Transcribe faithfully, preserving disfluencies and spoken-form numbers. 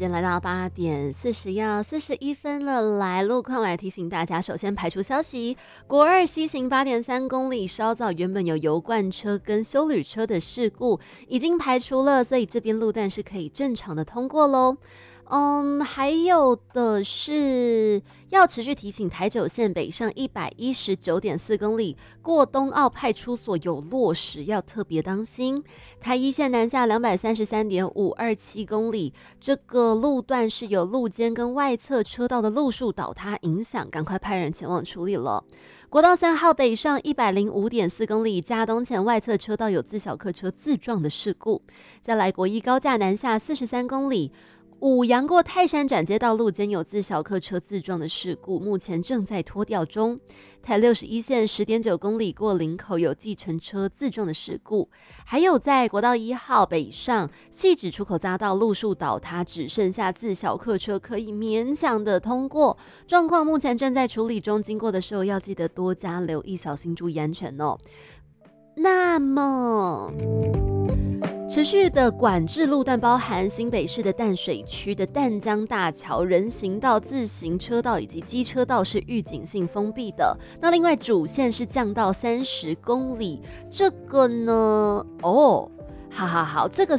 间来到八点四十要四十一分了，来路况来提醒大家，首先排除消息，国二西行八点三公里稍早原本有油罐车跟休旅车的事故已经排除了，所以这边路段是可以正常的通过咯。嗯，还有的是要持续提醒台九线北上一百一十九点四公里过东澳派出所有落石，要特别当心。台一线南下两百三十三点五二七公里，这个路段是有路肩跟外侧车道的路树倒塌影响，赶快派人前往处理了。国道三号北上一百零五点四公里，嘉东前外侧车道有自小客车自撞的事故。再来国一高架南下四十三公里。五杨过泰山转接道路间有自小客车自撞的事故，目前正在拖吊中。台六十一线十点九公里过林口有计程车自撞的事故，还有在国道一号北上汐止出口匝道路树倒塌，只剩下自小客车可以勉强的通过，状况目前正在处理中，经过的时候要记得多加留意，小心注意安全哦。那么持续的管制路段包含新北市的淡水区的淡江大桥、人行道、自行车道以及机车道是预警性封闭的。那另外主线是降到三十公里，这个呢，哦。好好好，这个